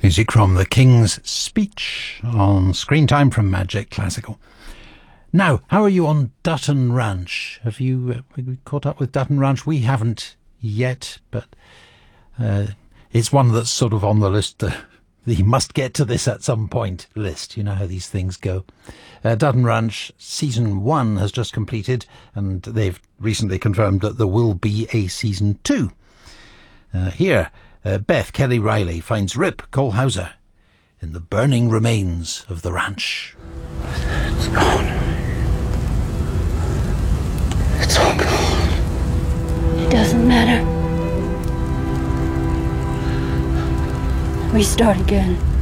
Music from The King's Speech on Screen Time from Magic Classical. Now, how are you on Dutton Ranch? Have you caught up with Dutton Ranch? We haven't yet, but it's one that's sort of on the list. You must get to this at some point list. You know how these things go. Dutton Ranch Season 1 has just completed, and they've recently confirmed that there will be a Season 2. Here, Beth Kelly Riley finds Rip Kohlhauser in the burning remains of the ranch. It's gone. It's all gone. It doesn't matter. We start again.